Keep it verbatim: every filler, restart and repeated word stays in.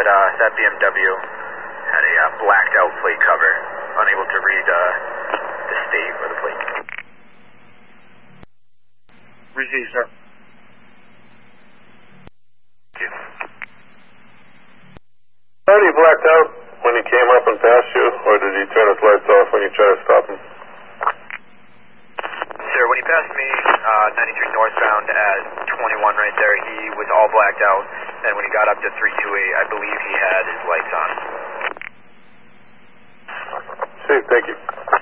but uh, that B M W had a uh, blacked out plate cover, unable to read uh, the state or the plate. Receive, sir. Thank you. Already blacked out when he came up and passed you, or did he turn his lights off when you tried to stop him? Sir, when he passed me, uh, ninety-three northbound at twenty-one right there, he was all blacked out, and when he got up to three two eight, I believe he had his lights on. See, thank you.